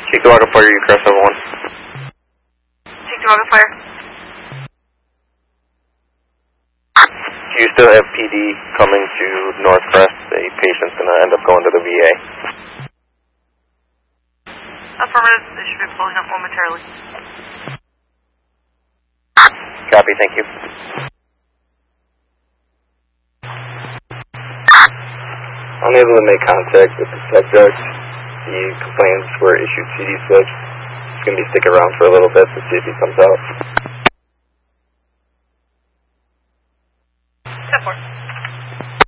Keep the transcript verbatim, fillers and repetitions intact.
Cheektowaga Fire, you cross over one. Cheektowaga Fire. Do you still have P D coming to Northcrest? A patient's going to end up going to the V A. Affirmative, they should be pulling up momentarily. Copy, thank you. Unable to make contact with the subject. The complaints were issued C D slips. It's going to be sticking around for a little bit to see if he comes out.